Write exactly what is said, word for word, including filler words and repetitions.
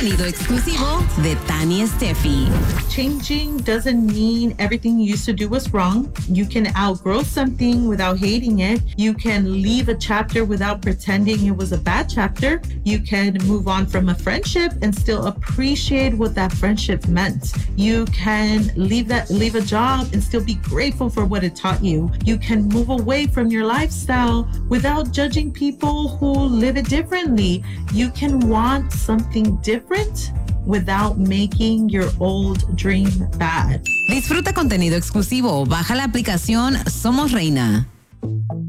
contenido exclusivo de Tani Steffi. Changing doesn't mean everything you used to do was wrong. You can outgrow something without hating it. You can leave a chapter without pretending it was a bad chapter. You can move on from a friendship and still appreciate what that friendship meant. You can leave that leave a job and still be grateful for what it taught you. You can move away from your lifestyle without judging people who live it differently. You can want something different without making your old dream bad. Disfruta contenido exclusivo. Baja la aplicación Somos Reina.